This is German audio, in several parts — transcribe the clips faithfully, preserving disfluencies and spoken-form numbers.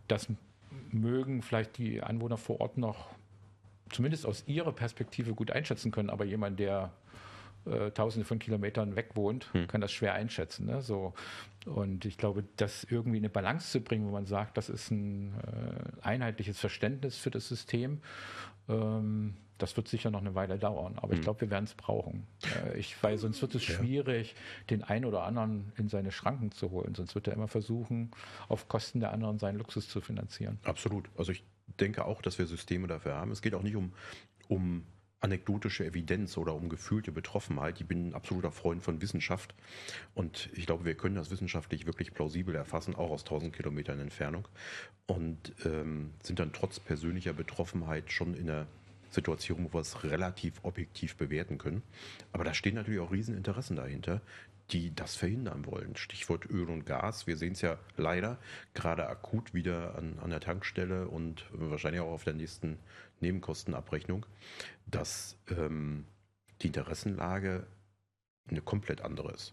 das mögen vielleicht die Anwohner vor Ort noch zumindest aus ihrer Perspektive gut einschätzen können, aber jemand, der äh, tausende von Kilometern weg wohnt, hm. kann das schwer einschätzen. Ne? So. Und ich glaube, das irgendwie in eine Balance zu bringen, wo man sagt, das ist ein äh, einheitliches Verständnis für das System, ähm, das wird sicher noch eine Weile dauern, aber hm. ich glaube, wir werden es brauchen. Äh, ich, weil sonst wird es ja. schwierig, den einen oder anderen in seine Schranken zu holen. Sonst wird er immer versuchen, auf Kosten der anderen seinen Luxus zu finanzieren. Absolut. Also ich denke auch, dass wir Systeme dafür haben. Es geht auch nicht um, um anekdotische Evidenz oder um gefühlte Betroffenheit. Ich bin ein absoluter Freund von Wissenschaft und ich glaube, wir können das wissenschaftlich wirklich plausibel erfassen, auch aus tausend Kilometern Entfernung und ähm, sind dann trotz persönlicher Betroffenheit schon in einer Situation, wo wir es relativ objektiv bewerten können. Aber da stehen natürlich auch Rieseninteressen dahinter, die das verhindern wollen. Stichwort Öl und Gas. Wir sehen es ja leider gerade akut wieder an, an der Tankstelle und wahrscheinlich auch auf der nächsten Nebenkostenabrechnung, dass ähm, die Interessenlage eine komplett andere ist.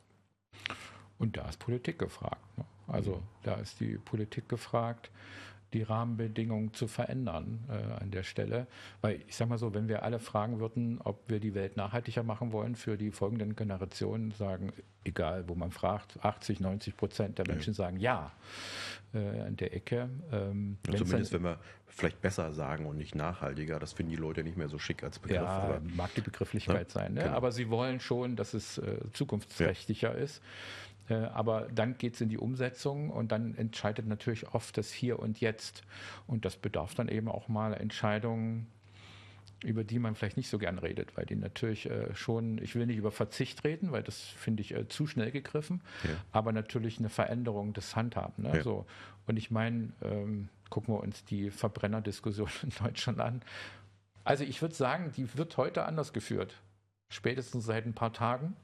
Und da ist Politik gefragt. Ne? Also da ist die Politik gefragt, die Rahmenbedingungen zu verändern äh, an der Stelle. Weil ich sage mal so, wenn wir alle fragen würden, ob wir die Welt nachhaltiger machen wollen für die folgenden Generationen, sagen, egal wo man fragt, achtzig, neunzig Prozent der Menschen ja. sagen ja äh, an der Ecke. Ähm, ja, zumindest dann, wenn wir vielleicht besser sagen und nicht nachhaltiger, das finden die Leute nicht mehr so schick als Begriff. Ja, aber, mag die Begrifflichkeit ja, sein, ne? genau. Aber sie wollen schon, dass es äh, zukunftsträchtiger ja. ist. Aber dann geht es in die Umsetzung und dann entscheidet natürlich oft das Hier und Jetzt. Und das bedarf dann eben auch mal Entscheidungen, über die man vielleicht nicht so gern redet, weil die natürlich äh, schon, ich will nicht über Verzicht reden, weil das finde ich äh, zu schnell gegriffen, ja. aber natürlich eine Veränderung des Handhabens. Ne? Ja. So. Und ich meine, ähm, gucken wir uns die Verbrennerdiskussion in Deutschland an. Also ich würde sagen, die wird heute anders geführt. Spätestens seit ein paar Tagen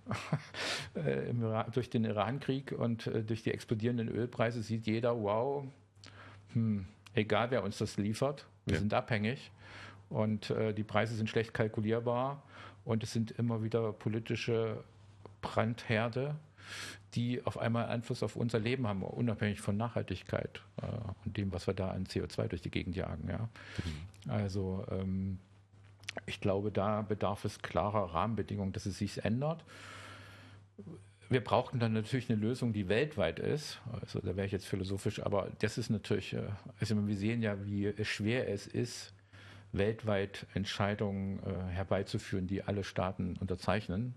äh, im Iran, durch den Iran-Krieg und äh, durch die explodierenden Ölpreise sieht jeder, wow, hm, egal wer uns das liefert, wir ja. sind abhängig und äh, die Preise sind schlecht kalkulierbar und es sind immer wieder politische Brandherde, die auf einmal Einfluss auf unser Leben haben, unabhängig von Nachhaltigkeit äh, und dem, was wir da an C O zwei durch die Gegend jagen. Ja? Mhm. Also ähm, ich glaube, da bedarf es klarer Rahmenbedingungen, dass es sich ändert. Wir brauchen dann natürlich eine Lösung, die weltweit ist. Also da wäre ich jetzt philosophisch, aber das ist natürlich, also wir sehen ja, wie schwer es ist, weltweit Entscheidungen äh, herbeizuführen, die alle Staaten unterzeichnen.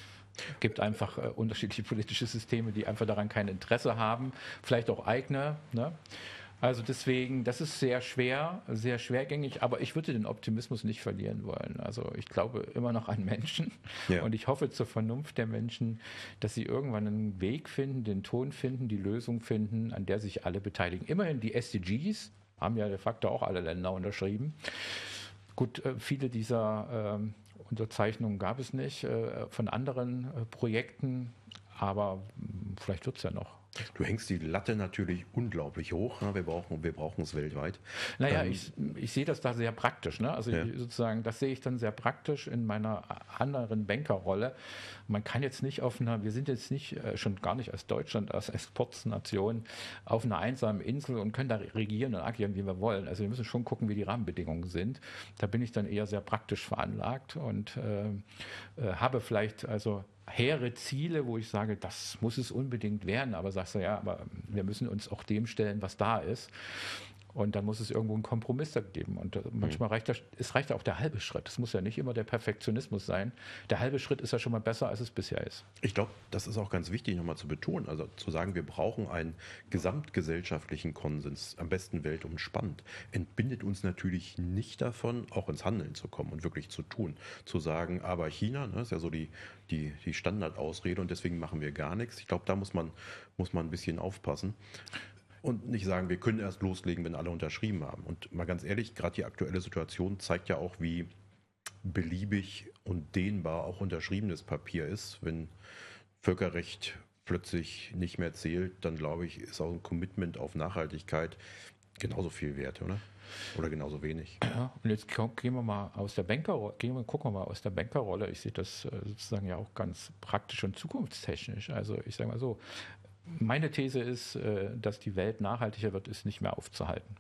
Es gibt einfach äh, unterschiedliche politische Systeme, die einfach daran kein Interesse haben, vielleicht auch eigene, ne? Also deswegen, das ist sehr schwer, sehr schwergängig, aber ich würde den Optimismus nicht verlieren wollen. Also ich glaube immer noch an Menschen ja. und ich hoffe zur Vernunft der Menschen, dass sie irgendwann einen Weg finden, den Ton finden, die Lösung finden, an der sich alle beteiligen. Immerhin die S D Gs haben ja de facto auch alle Länder unterschrieben. Gut, viele dieser ähm, Unterzeichnungen gab es nicht äh, von anderen äh, Projekten, aber mh, vielleicht wird es ja noch. Du hängst die Latte natürlich unglaublich hoch. Ne? Wir brauchen, wir brauchen es weltweit. Naja, ähm, ich, ich sehe das da sehr praktisch. Ne? Also ja. ich, sozusagen, das sehe ich dann sehr praktisch in meiner anderen Bankerrolle. Man kann jetzt nicht auf einer, wir sind jetzt nicht, äh, schon gar nicht als Deutschland, als Exportnation, auf einer einsamen Insel und können da regieren und agieren, wie wir wollen. Also wir müssen schon gucken, wie die Rahmenbedingungen sind. Da bin ich dann eher sehr praktisch veranlagt und äh, äh, habe vielleicht also hehre Ziele, wo ich sage, das muss es unbedingt werden, aber sagst du, ja, aber wir müssen uns auch dem stellen, was da ist. Und dann muss es irgendwo einen Kompromiss da geben. Und manchmal reicht das, es reicht auch der halbe Schritt. Es muss ja nicht immer der Perfektionismus sein. Der halbe Schritt ist ja schon mal besser, als es bisher ist. Ich glaube, das ist auch ganz wichtig, nochmal zu betonen. Also zu sagen, wir brauchen einen gesamtgesellschaftlichen Konsens, am besten weltumspannend, entbindet uns natürlich nicht davon, auch ins Handeln zu kommen und wirklich zu tun. Zu sagen, aber China, ne, ist ja so die, die, die Standardausrede und deswegen machen wir gar nichts. Ich glaube, da muss man, muss man ein bisschen aufpassen. Und nicht sagen, wir können erst loslegen, wenn alle unterschrieben haben. Und mal ganz ehrlich, gerade die aktuelle Situation zeigt ja auch, wie beliebig und dehnbar auch unterschriebenes Papier ist. Wenn Völkerrecht plötzlich nicht mehr zählt, dann glaube ich, ist auch ein Commitment auf Nachhaltigkeit genauso viel wert, oder? Oder genauso wenig. Ja, und jetzt gehen wir mal aus der Bankerrolle, gehen wir, gucken wir mal aus der Bankerrolle. Ich sehe das sozusagen ja auch ganz praktisch und zukunftstechnisch. Also ich sage mal so, meine These ist, dass die Welt nachhaltiger wird, ist nicht mehr aufzuhalten.